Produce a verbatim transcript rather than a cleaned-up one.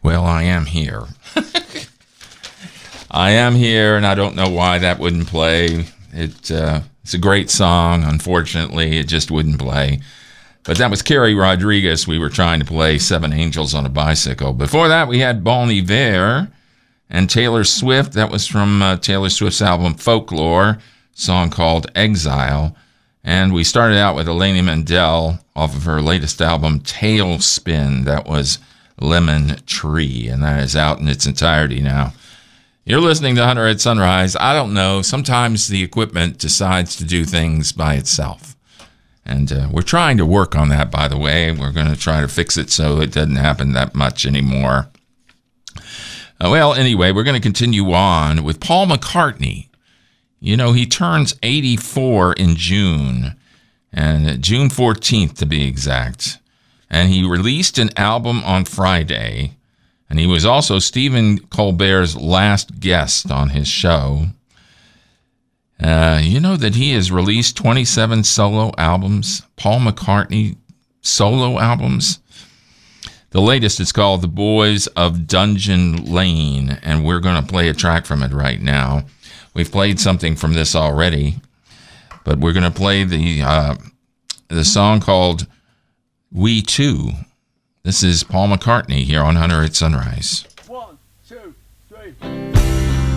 Well, I am here. I am here, and I don't know why that wouldn't play. It uh, it's a great song. Unfortunately, it just wouldn't play. But that was Carrie Rodriguez. We were trying to play Seven Angels on a Bicycle. Before that, we had Bon Iver and Taylor Swift. That was from uh, Taylor Swift's album Folklore, song called Exile. And we started out with Eleni Mandel off of her latest album, Tailspin. That was Lemon Tree, and that is out in its entirety now. You're listening to Hunter at Sunrise. I don't know. Sometimes the equipment decides to do things by itself. And uh, we're trying to work on that, by the way. We're going to try to fix it so it doesn't happen that much anymore. Uh, well, anyway, we're going to continue on with Paul McCartney. You know, he turns eighty-four in June, and June fourteenth to be exact. And he released an album on Friday, and he was also Stephen Colbert's last guest on his show. Uh, you know that he has released twenty-seven solo albums, Paul McCartney solo albums. The latest is called The Boys of Dungeon Lane, and we're going to play a track from it right now. We've played something from this already, but we're going to play the uh, the song called We Two. This is Paul McCartney here on Hunter at Sunrise.